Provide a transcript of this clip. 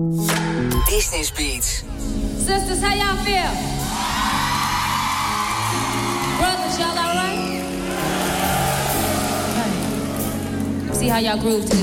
Business Beats. Sisters, how y'all feel? Brothers, y'all all right? See how y'all groove to